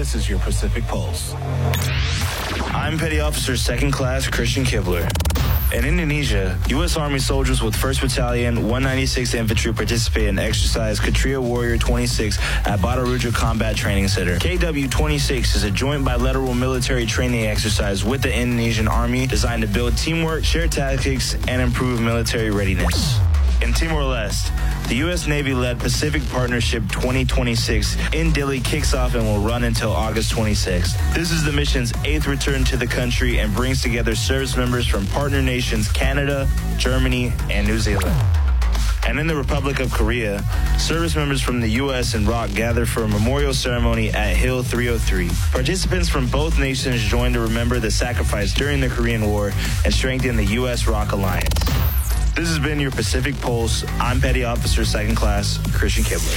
This is your Pacific Pulse. I'm Petty Officer 2nd Class Christian Kibler. In Indonesia, U.S. Army soldiers with 1st Battalion, 196th Infantry participated in exercise Kshatriya Warrior 26 at Badaruja Combat Training Center. KW-26 is a joint bilateral military training exercise with the Indonesian Army designed to build teamwork, share tactics, and improve military readiness. In Timor-Leste, the U.S. Navy-led Pacific Partnership 2026 in Dili kicks off and will run until August 26th. This is the mission's 8th return to the country and brings together service members from partner nations Canada, Germany, and New Zealand. And in the Republic of Korea, service members from the U.S. and ROK gather for a memorial ceremony at Hill 303. Participants from both nations join to remember the sacrifice during the Korean War and strengthen the U.S.-ROK alliance. This has been your Pacific Pulse. I'm Petty Officer 2nd Class Christian Kibler.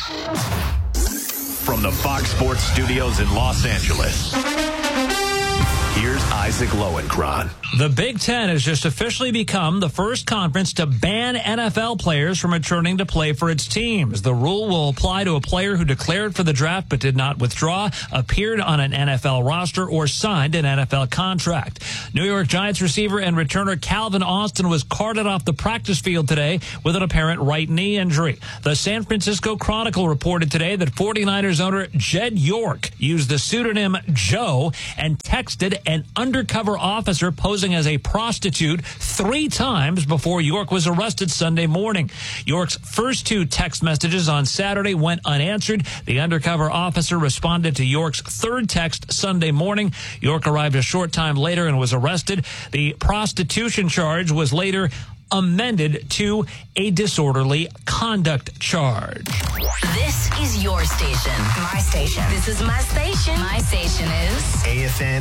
From the Fox Sports Studios in Los Angeles, here's Isaac Lowenkron. The Big Ten has just officially become the first conference to ban NFL players from returning to play for its teams. The rule will apply to a player who declared for the draft but did not withdraw, appeared on an NFL roster, or signed an NFL contract. New York Giants receiver and returner Calvin Austin was carted off the practice field today with an apparent right knee injury. The San Francisco Chronicle reported today that 49ers owner Jed York used the pseudonym Joe and texted an undercover officer posing as a prostitute 3 times before York was arrested Sunday morning. York's first 2 text messages on Saturday went unanswered. The undercover officer responded to York's 3rd text Sunday morning. York arrived a short time later and was arrested. The prostitution charge was later amended to a disorderly conduct charge. This is your station. My station. This is my station. My station is AFN